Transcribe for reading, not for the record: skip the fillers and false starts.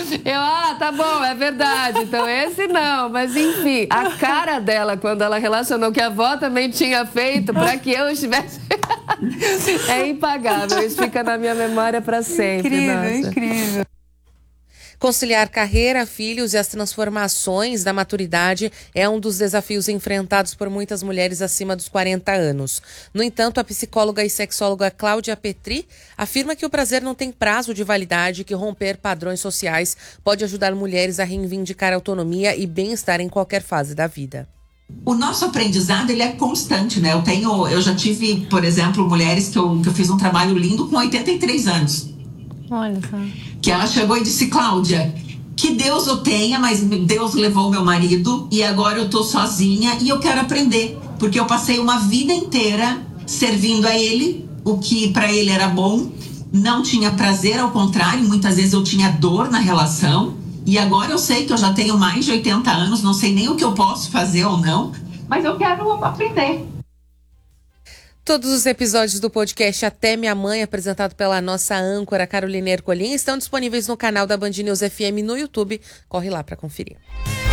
Tá bom, é verdade. Então esse não, mas enfim, a cara dela quando ela relacionou que a avó também tinha feito para que eu estivesse é impagável. Isso fica na minha memória para sempre. Incrível. Conciliar carreira, filhos e as transformações da maturidade é um dos desafios enfrentados por muitas mulheres acima dos 40 anos. No entanto, a psicóloga e sexóloga Cláudia Petri afirma que o prazer não tem prazo de validade e que romper padrões sociais pode ajudar mulheres a reivindicar autonomia e bem-estar em qualquer fase da vida. O nosso aprendizado, ele é constante, né? Eu já tive, por exemplo, mulheres que eu fiz um trabalho lindo com 83 anos. Olha só. Que ela chegou e disse: Cláudia, que Deus o tenha, mas Deus levou meu marido e agora eu tô sozinha e eu quero aprender, porque eu passei uma vida inteira servindo a ele, o que para ele era bom, não tinha prazer, ao contrário, muitas vezes eu tinha dor na relação, e agora eu sei que eu já tenho mais de 80 anos, não sei nem o que eu posso fazer ou não, mas eu quero aprender. Todos os episódios do podcast Até Minha Mãe, apresentado pela nossa âncora Carolina Ercolim, estão disponíveis no canal da Band News FM no YouTube. Corre lá para conferir.